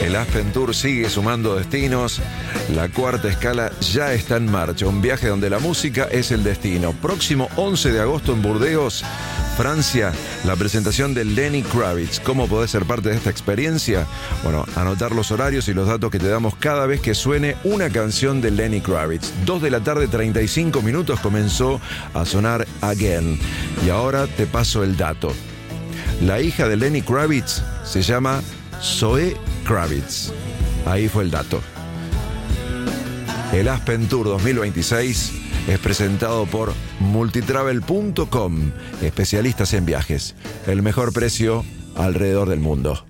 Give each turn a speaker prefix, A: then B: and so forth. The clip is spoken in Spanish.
A: El Aspen Tour sigue sumando destinos. La cuarta escala ya está en marcha. Un viaje donde la música es el destino. Próximo 11 de agosto en Burdeos, Francia, la presentación de Lenny Kravitz. ¿Cómo podés ser parte de esta experiencia? Bueno, anotar los horarios y los datos que te damos cada vez que suene una canción de Lenny Kravitz. 2 de la tarde, 35 minutos, comenzó a sonar Again. Y ahora te paso el dato. La hija de Lenny Kravitz se llama Zoe Kravitz. Ahí fue el dato. El Aspen Tour 2026 es presentado por multitravel.com, especialistas en viajes. El mejor precio alrededor del mundo.